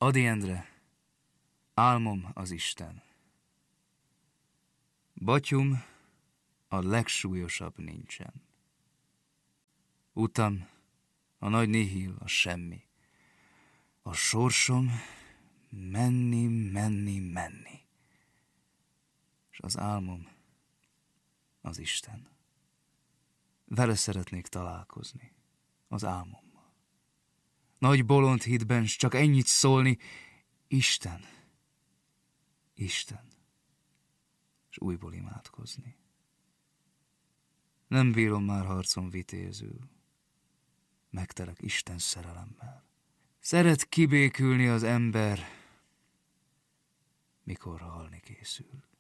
Ady Endre, álmom az Isten. Batyum, a legsúlyosabb nincsen. Utam, a nagy nihil, a semmi. A sorsom menni, menni, menni. És az álmom az Isten. Vele szeretnék találkozni, az álmommal. Nagy bolond hitben s csak ennyit szólni, Isten, Isten, és újból imádkozni. Nem bírom már harcom vitézül, megtelek Isten szerelemmel. Szeret kibékülni az ember, mikor halni készül.